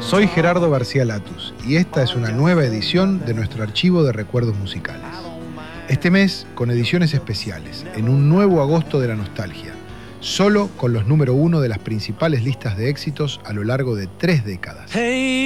Soy Gerardo García Latus y esta es una nueva edición de nuestro archivo de recuerdos musicales. Este mes con ediciones especiales, en un nuevo agosto de la nostalgia, solo con los número 1 de las principales listas de éxitos a lo largo de 3 décadas.